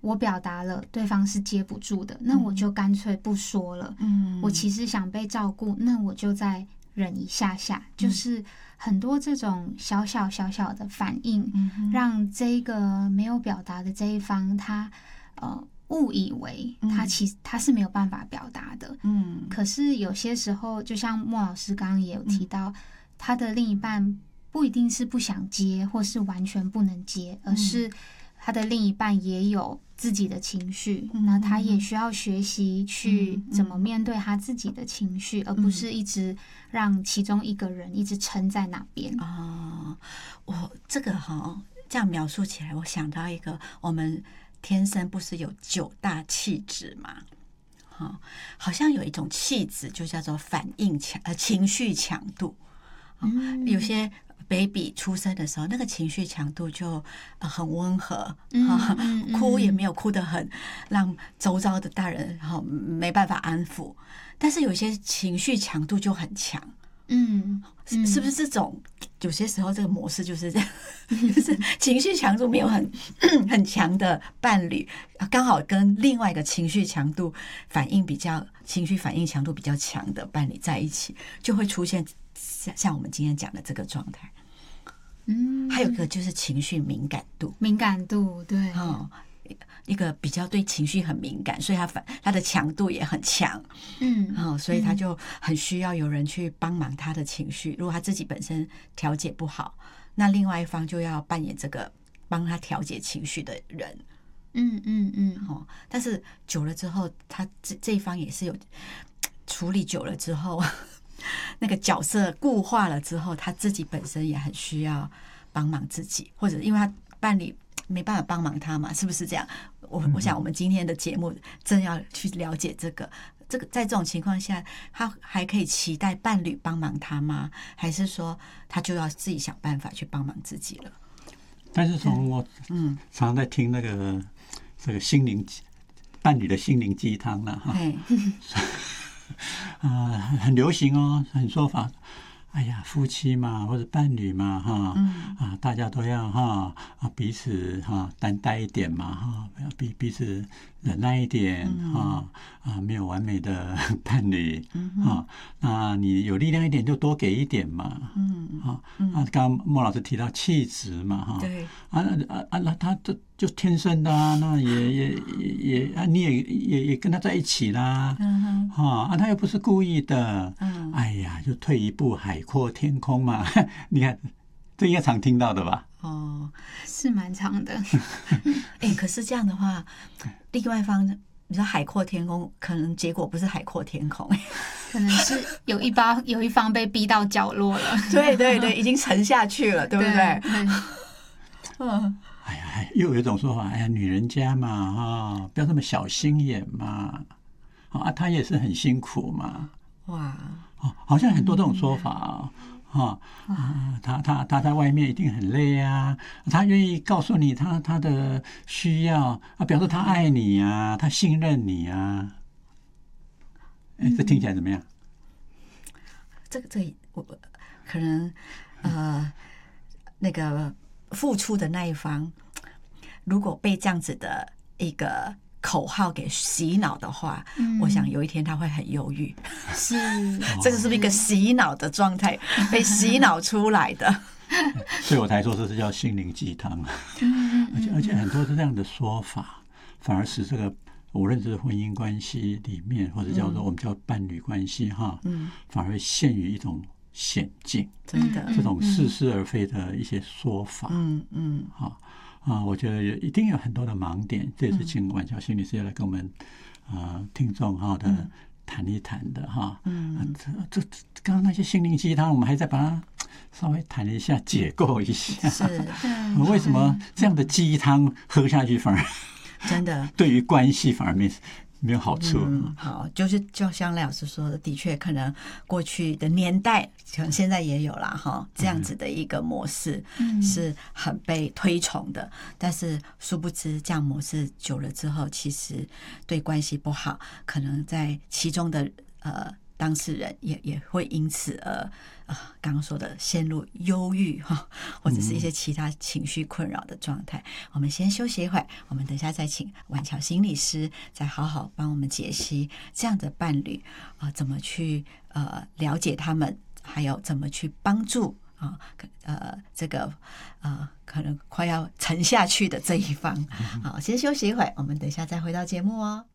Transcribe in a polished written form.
我表达了，对方是接不住的，那我就干脆不说了。我其实想被照顾，那我就再忍一下下，就是很多这种小小的反应，让这个没有表达的这一方，他误以为他是没有办法表达的。可是有些时候，就像莫老师刚刚也有提到，他的另一半不一定是不想接，或是完全不能接，而是他的另一半也有自己的情绪，那他也需要学习去怎么面对他自己的情绪，而不是一直让其中一个人一直撑在那边。 我这个这样描述起来，我想到一个，我们天生不是有9大气质嘛？好像有一种气质就叫做反应情绪强度。有些 baby 出生的时候，那个情绪强度就很温和，哭也没有哭得很让周遭的大人没办法安抚，但是有些情绪强度就很强。是不是这种有些时候这个模式就是这样，就是情绪强度没有很强的伴侣，刚好跟另外一个情绪强度情绪反应强度比较强的伴侣在一起，就会出现像我们今天讲的这个状态。还有一个就是情绪敏感度， 对， 一个比较对情绪很敏感，所以他的强度也很强。所以他就很需要有人去帮忙他的情绪。如果他自己本身调节不好，那另外一方就要扮演这个帮他调节情绪的人。但是久了之后，他这一方也是有处理久了之后，那个角色固化了之后，他自己本身也很需要帮忙自己，或者因为他伴侣没办法帮忙他嘛，是不是这样？我想我们今天的节目正要去了解这个，在这种情况下，他还可以期待伴侣帮忙他吗？还是说他就要自己想办法去帮忙自己了？ 但是从我常常在听那个这个伴侣的心灵鸡汤了很流行哦，很说法。哎呀，夫妻嘛，或者伴侣嘛，大家都要彼此担待一点嘛，彼此忍耐一点没有完美的伴侣那你有力量一点就多给一点嘛，刚刚莫老师提到气质嘛， 对那他就天生的那你也跟他在一起啦，他又不是故意的，哎呀，就退一步海阔天空嘛，你看这应该常听到的吧？ 是蛮长的。 可是这样的话，另外一方你说海阔天空，可能结果不是海阔天空， 可能是有一方被逼到角落了。 对，已经沉下去了，对不对？ 哎呀，又有一种说法，哎呀，女人家嘛，不要这么小心眼嘛，她也是很辛苦嘛， 哇， 好像很多这种说法他在外面一定很累啊，他愿意告诉你他的需要表示他爱你啊，他信任你啊。这听起来怎么样？ 这我可能那个付出的那一方，如果被这样子的一个口号给洗脑的话，我想有一天他会很忧郁。 是， 这个是不是一个洗脑的状态，被洗脑出来的？ 所以我才说这是叫心灵鸡汤而且很多是这样的说法，反而使这个无论是婚姻关系里面，或者叫做我们叫伴侣关系反而陷于一种险境， 真的， 这种似是而非的一些说法，我觉得一定有很多的盲点，这也是请婉乔心理师要来跟我们听众的谈一谈的这刚刚那些心灵鸡汤，我们还在把它稍微谈一下，解构一下， 是为什么这样的鸡汤喝下去反而真的对于关系反而没有好处。 好，就像赖老师说的，的确可能过去的年代，可能现在也有啦这样子的一个模式是很被推崇的，但是殊不知这样模式久了之后，其实对关系不好，可能在其中的当事人也会因此刚刚说的陷入忧郁哈，或者是一些其他情绪困扰的状态。我们先休息一会儿，我们等一下再请婉乔心理师再好好帮我们解析这样的伴侣怎么去了解他们，还有怎么去帮助这个可能快要沉下去的这一方。好，先休息一会儿，我们等一下再回到节目哦。